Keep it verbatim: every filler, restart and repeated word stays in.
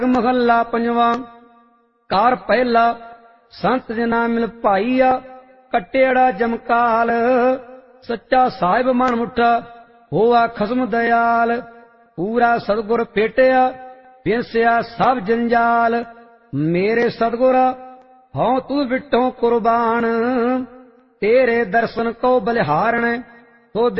महला पंजवा। कार पहला संत जना मिल भाईया, कटेड़ा जमकाल। सच्चा साहिब मन मुठा होआ खसम दयाल। पूरा सतगुर पेटिया बिनसिया सब जंजाल। मेरे सतगुरा हौं तू विठों कुर्बान, तेरे दर्शन को बलिहारण तो